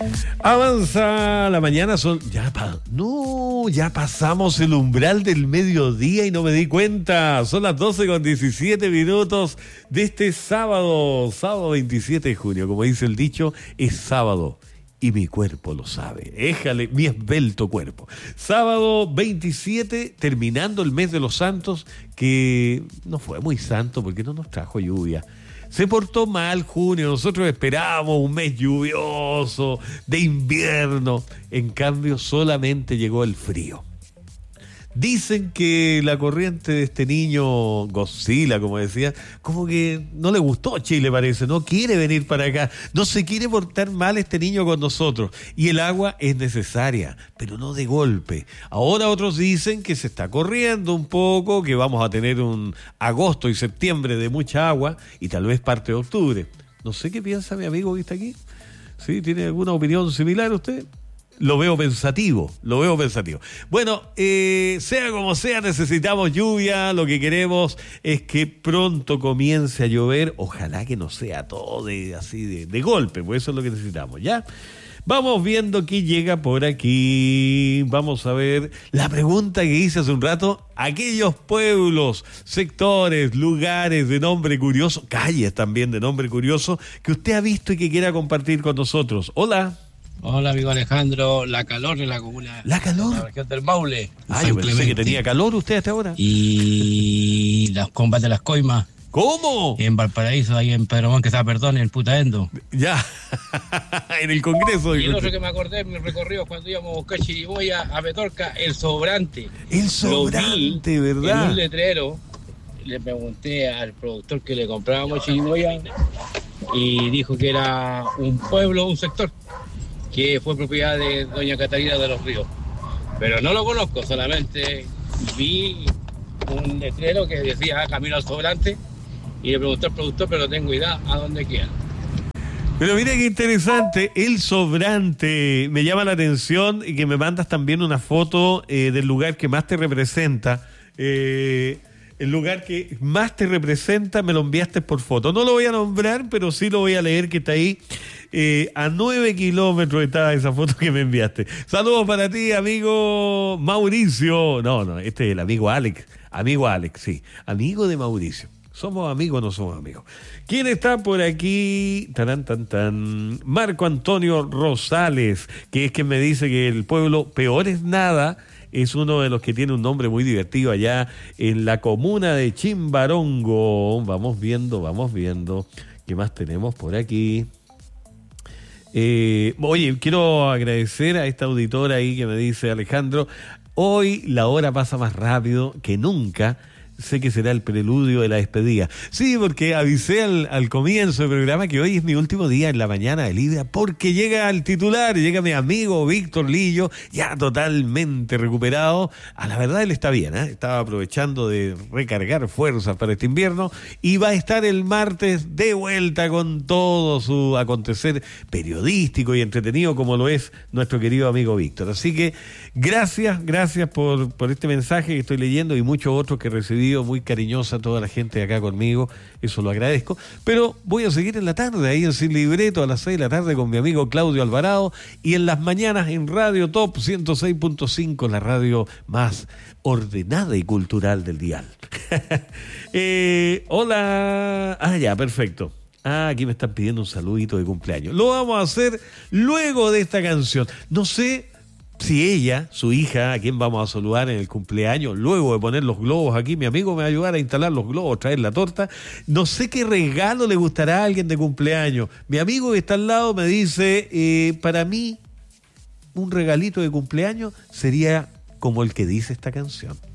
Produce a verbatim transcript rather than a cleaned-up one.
Avanza la mañana, son ya pa, no, ya pasamos el umbral del mediodía y no me di cuenta. Son las doce con diecisiete minutos de este sábado, sábado veintisiete de junio. Como dice el dicho, es sábado y mi cuerpo lo sabe. Éjale, mi esbelto cuerpo. Sábado veintisiete, terminando el mes de los santos, que no fue muy santo porque no nos trajo lluvia. Se portó mal junio, nosotros esperábamos un mes lluvioso, de invierno, en cambio solamente llegó el frío. Dicen que la corriente de este niño Godzilla, como decía, como que no le gustó Chile, parece, no quiere venir para acá, no se quiere portar mal este niño con nosotros. Y el agua es necesaria, pero no de golpe. Ahora otros dicen que se está corriendo un poco, que vamos a tener un agosto y septiembre de mucha agua y tal vez parte de octubre. No sé qué piensa mi amigo que está aquí. ¿Sí? ¿Tiene alguna opinión similar usted? Lo veo pensativo, lo veo pensativo. Bueno, eh, sea como sea, necesitamos lluvia. Lo que queremos es que pronto comience a llover. Ojalá que no sea todo de, así de, de golpe, pues eso es lo que necesitamos, ¿ya? Vamos viendo qué llega por aquí. Vamos a ver la pregunta que hice hace un rato. Aquellos pueblos, sectores, lugares de nombre curioso, calles también de nombre curioso, que usted ha visto y que quiera compartir con nosotros. Hola. Hola, amigo Alejandro. La calor en la comuna. ¿La calor? La región del Maule. Ah, yo pensé que tenía calor usted hasta ahora. Y los combates de las coimas. ¿Cómo? En Valparaíso, ahí en Pedro Montt, que está, perdón, en el Putaendo. Ya, en el Congreso. Y el otro que me acordé en mi recorrido cuando íbamos a buscar chiriboya a Petorca, el sobrante. El sobrante, Lo vi ¿verdad? en un letrero. Le pregunté al productor que le comprábamos chiriboya y dijo que era un pueblo, un sector, que fue propiedad de doña Catalina de los Ríos. Pero no lo conozco, solamente vi un letrero que decía Camino al Sobrante y le pregunté al productor, pero no tengo idea a dónde queda. Pero mira qué interesante, el sobrante, me llama la atención y que me mandas también una foto eh, del lugar que más te representa. Eh, el lugar que más te representa me lo enviaste por foto. No lo voy a nombrar, pero sí lo voy a leer, que está ahí. Eh, a nueve kilómetros estaba esa foto que me enviaste. Saludos para ti, amigo Mauricio. No, no, este es el amigo Alex. Amigo Alex, sí. Amigo de Mauricio. ¿Somos amigos o no somos amigos? ¿Quién está por aquí? Tarán, tan, tan. Marco Antonio Rosales, que es quien me dice que el pueblo Peor es Nada es uno de los que tiene un nombre muy divertido allá en la comuna de Chimbarongo. Vamos viendo, vamos viendo. ¿Qué más tenemos por aquí? Eh, oye, quiero agradecer a esta auditora ahí que me dice: Alejandro, hoy la hora pasa más rápido que nunca. Sé que será el preludio de la despedida. Sí, porque avisé al, al comienzo del programa que hoy es mi último día en la mañana de Lidia, porque llega el titular, llega mi amigo Víctor Lillo, ya totalmente recuperado. A la verdad él está bien, ¿eh? Estaba aprovechando de recargar fuerzas para este invierno y va a estar el martes de vuelta con todo su acontecer periodístico y entretenido como lo es nuestro querido amigo Víctor. Así que gracias, gracias por, por este mensaje que estoy leyendo y muchos otros que recibí. Muy cariñosa toda la gente acá conmigo, eso lo agradezco, pero voy a seguir en la tarde ahí en Sin Libreto a las seis de la tarde con mi amigo Claudio Alvarado y en las mañanas en Radio Top ciento seis punto cinco, la radio más ordenada y cultural del dial. eh, hola, ah ya, perfecto. Ah, aquí me están pidiendo un saludito de cumpleaños. Lo vamos a hacer luego de esta canción. No sé si ella, su hija, a quien vamos a saludar en el cumpleaños, luego de poner los globos aquí, mi amigo me va a ayudar a instalar los globos, traer la torta. No sé qué regalo le gustará a alguien de cumpleaños. Mi amigo que está al lado me dice, eh, para mí, un regalito de cumpleaños sería como el que dice esta canción.